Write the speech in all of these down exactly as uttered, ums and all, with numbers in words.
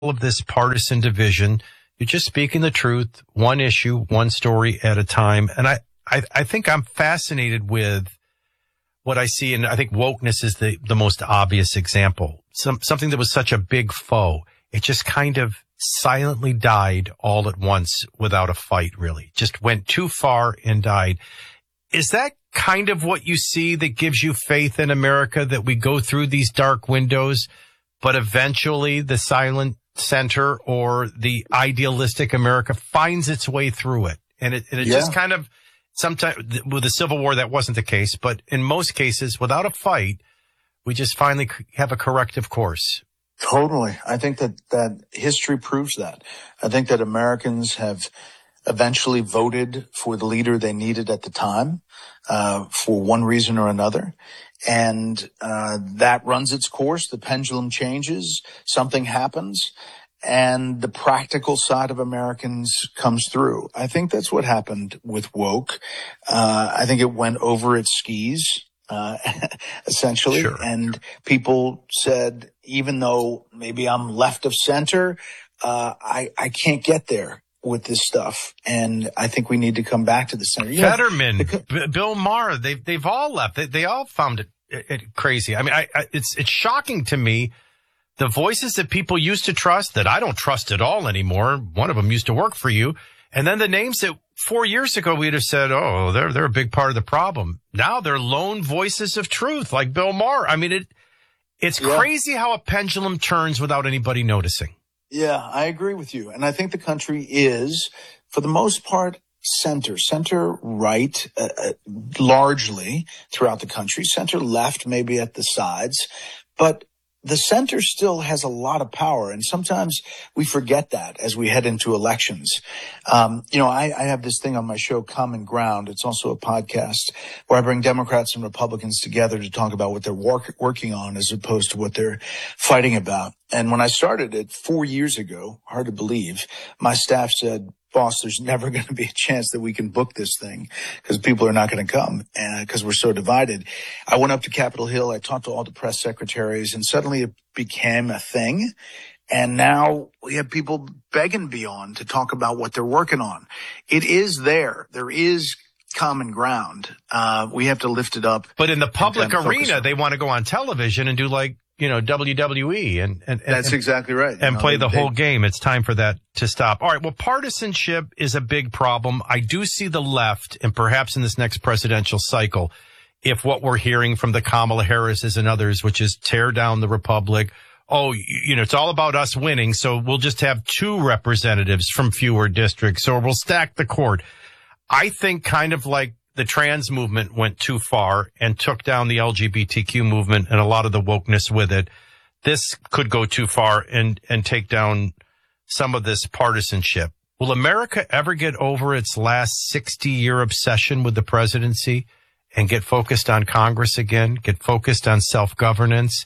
of this partisan division. You're just speaking the truth, one issue, one story at a time. And I, I, I think I'm fascinated with what I see. And I think wokeness is the, the most obvious example. Some, something that was such a big foe. It just kind of silently died all at once without a fight, really. Just went too far and died. Is that kind of what you see that gives you faith in America, that we go through these dark windows, but eventually the silent center or the idealistic America finds its way through it? And it, and it yeah. just kind of, sometimes with the Civil War, that wasn't the case, but in most cases, without a fight, we just finally have a corrective course. Totally. I think that, that history proves that. I think that Americans have eventually voted for the leader they needed at the time, uh, for one reason or another. And, uh, that runs its course. The pendulum changes. Something happens. And the practical side of Americans comes through. I think that's what happened with woke. Uh, I think it went over its skis. Uh, essentially. Sure. And people said, even though maybe I'm left of center, uh, I, I can't get there with this stuff. And I think we need to come back to the center. You Fetterman, know, the, B- Bill Maher, they've, they've all left. They, they all found it, it, it crazy. I mean, I, I, it's, it's shocking to me. The voices that people used to trust that I don't trust at all anymore. One of them used to work for you. And then the names that four years ago we'd have said, oh, they're they're a big part of the problem. Now they're lone voices of truth, like Bill Maher. I mean, it it's yeah. crazy how a pendulum turns without anybody noticing. Yeah, I agree with you. And I think the country is, for the most part, center, center right, uh, uh, largely throughout the country, center left maybe at the sides. But the center still has a lot of power, and sometimes we forget that as we head into elections. Um, you know, I, I have this thing on my show, Common Ground. It's also a podcast where I bring Democrats and Republicans together to talk about what they're work, working on as opposed to what they're fighting about. And when I started it four years ago, hard to believe, my staff said, boss, there's never going to be a chance that we can book this thing because people are not going to come because uh, we're so divided. I went up to Capitol Hill. I talked to all the press secretaries, and suddenly it became a thing. And now we have people begging Beyond to talk about what they're working on. It is there. There is common ground. Uh, we have to lift it up. But in the public arena, they want to go on television and do like, you know, W W E and, and, and that's exactly right. And you know, play the they, whole game. It's time for that to stop. All right. Well, partisanship is a big problem. I do see the left, and perhaps in this next presidential cycle, if what we're hearing from the Kamala Harris's and others, which is tear down the republic. Oh, you know, it's all about us winning. So we'll just have two representatives from fewer districts, or we'll stack the court. I think kind of like the trans movement went too far and took down the L G B T Q movement and a lot of the wokeness with it. This could go too far and, and take down some of this partisanship. Will America ever get over its last sixty year obsession with the presidency and get focused on Congress again, get focused on self-governance,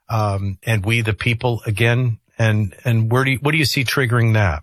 um, and we the people again? And, and where do you, what do you see triggering that?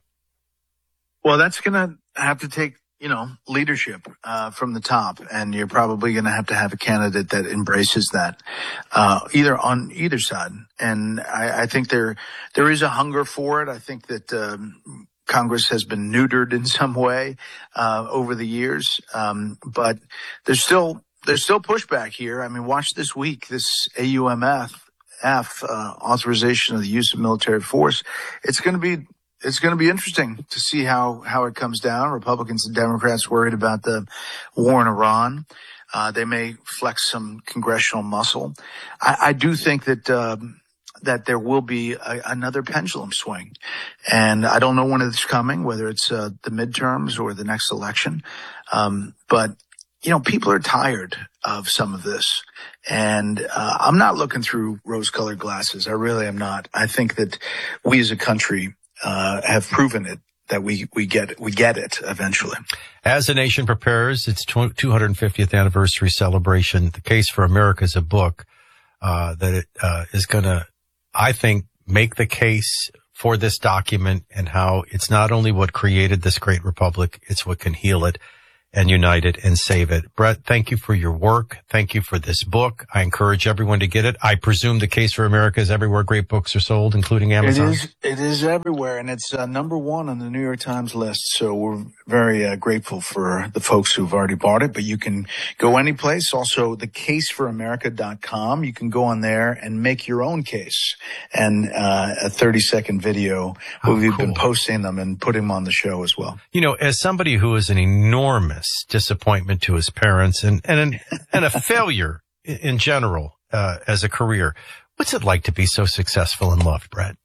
Well, that's going to have to take, you know, leadership, uh, from the top. And you're probably going to have to have a candidate that embraces that, uh, either on either side. And I, I think there, there is a hunger for it. I think that, um, Congress has been neutered in some way, uh, over the years. Um, but there's still, there's still pushback here. I mean, watch this week, this A U M F, F, uh, authorization of the use of military force. It's going to be, It's going to be interesting to see how, how it comes down. Republicans and Democrats worried about the war in Iran. Uh, they may flex some congressional muscle. I, I do think that, um, that there will be a, another pendulum swing. And I don't know when it's coming, whether it's, uh, the midterms or the next election. Um, but, you know, people are tired of some of this. And, uh, I'm not looking through rose-colored glasses. I really am not. I think that we as a country, Uh, have proven it that we, we get, we get it eventually. As the nation prepares its two hundred fiftieth anniversary celebration, The Case for America is a book, uh, that it, uh, is gonna, I think, make the case for this document and how it's not only what created this great republic, it's what can heal it. and unite it and save it. Brett, thank you for your work. Thank you for this book. I encourage everyone to get it. I presume The Case for America is everywhere great books are sold, including Amazon. It is, it is everywhere, and it's uh, number one on the New York Times list. So we're very uh, grateful for the folks who've already bought it, but you can go any place. Also, the case for america dot com. You can go on there and make your own case, and uh, a thirty second video. Oh, We've cool. been posting them and putting them on the show as well. You know, as somebody who is an enormous disappointment to his parents and, and, an, and a failure in general, uh, as a career, what's it like to be so successful and loved, Brett?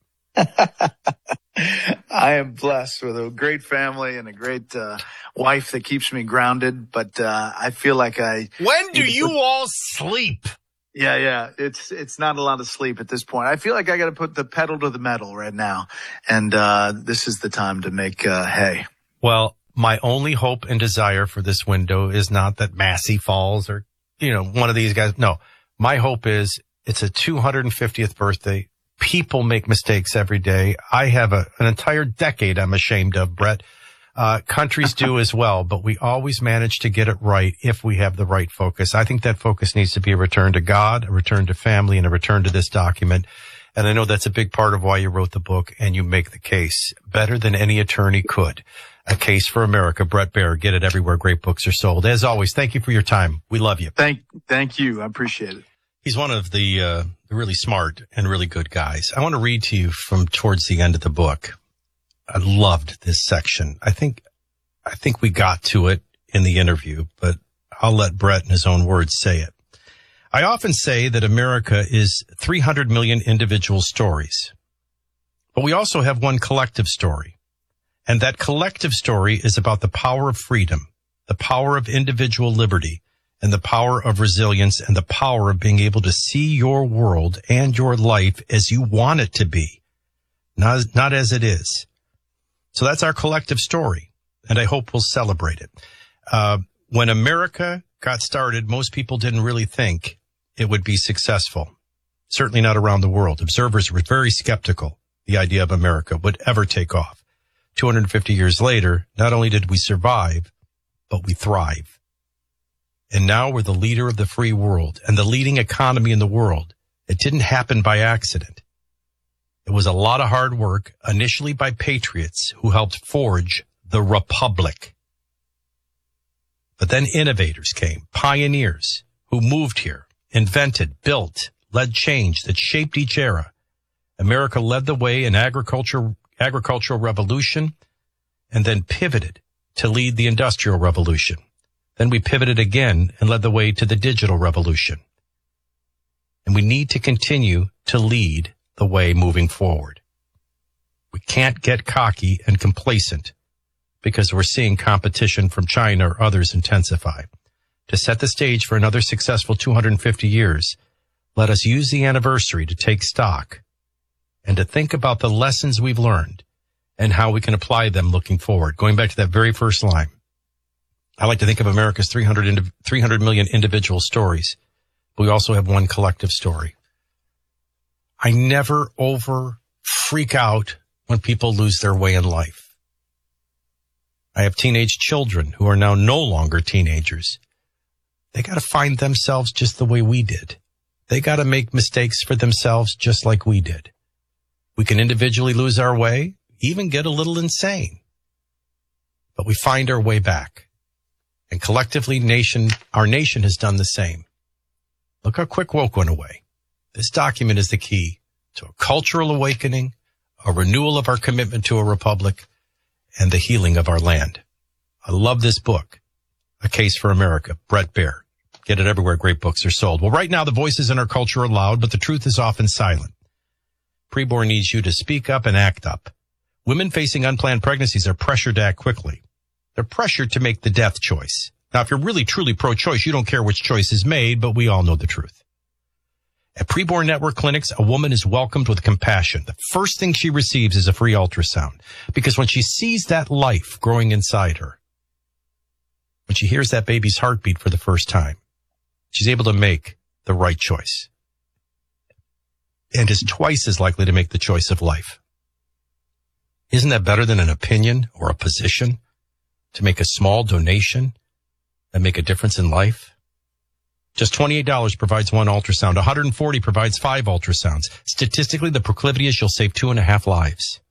I am blessed with a great family and a great, uh, wife that keeps me grounded, but, uh, I feel like I. When do you all sleep? Yeah, yeah. It's, it's not a lot of sleep at this point. I feel like I got to put the pedal to the metal right now. And, uh, this is the time to make, uh, hay. Well, my only hope and desire for this window is not that Massey falls or, you know, one of these guys. No, my hope is it's a two hundred fiftieth birthday. People make mistakes every day. I have a, an entire decade I'm ashamed of, Brett. Uh, countries do as well, but we always manage to get it right if we have the right focus. I think that focus needs to be a return to God, a return to family, and a return to this document. And I know that's a big part of why you wrote the book, and you make the case better than any attorney could. A Case for America, Bret Baier. Get it everywhere great books are sold. As always, thank you for your time. We love you. Thank, thank you. I appreciate it. He's one of the, uh, really smart and really good guys. I want to read to you from towards the end of the book. I loved this section. I think, I think we got to it in the interview, but I'll let Brett in his own words say it. I often say that America is three hundred million individual stories, but we also have one collective story. And that collective story is about the power of freedom, the power of individual liberty, and the power of resilience, and the power of being able to see your world and your life as you want it to be, not, not as it is. So that's our collective story, and I hope we'll celebrate it. Uh, when America got started, most people didn't really think it would be successful. Certainly not around the world. Observers were very skeptical the idea of America would ever take off. two hundred fifty years later, not only did we survive, but we thrive. And now we're the leader of the free world and the leading economy in the world. It didn't happen by accident. It was a lot of hard work, initially by patriots who helped forge the republic. But then innovators came, pioneers who moved here, invented, built, led change that shaped each era. America led the way in agriculture, agricultural revolution, and then pivoted to lead the industrial revolution. Then we pivoted again and led the way to the digital revolution. And we need to continue to lead the way moving forward. We can't get cocky and complacent because we're seeing competition from China or others intensify. To set the stage for another successful two hundred fifty years, let us use the anniversary to take stock and to think about the lessons we've learned and how we can apply them looking forward. Going back to that very first line, I like to think of America's three hundred, three hundred million individual stories, but we also have one collective story. I never over freak out when people lose their way in life. I have teenage children who are now no longer teenagers. They got to find themselves just the way we did. They got to make mistakes for themselves just like we did. We can individually lose our way, even get a little insane, but we find our way back. And collectively, nation, our nation has done the same. Look how quick woke went away. This document is the key to a cultural awakening, a renewal of our commitment to a republic, and the healing of our land. I love this book, A Case for America, Bret Baier. Get it everywhere great books are sold. Well, right now, the voices in our culture are loud, but the truth is often silent. Preborn needs you to speak up and act up. Women facing unplanned pregnancies are pressured to act quickly. They're pressured to make the death choice. Now, if you're really truly pro-choice, you don't care which choice is made, but we all know the truth. At Preborn Network clinics, a woman is welcomed with compassion. The first thing she receives is a free ultrasound, because when she sees that life growing inside her, when she hears that baby's heartbeat for the first time, she's able to make the right choice and is twice as likely to make the choice of life. Isn't that better than an opinion or a position? To make a small donation that make a difference in life? Just twenty-eight dollars provides one ultrasound. one hundred forty dollars provides five ultrasounds. Statistically, the proclivity is you'll save two and a half lives.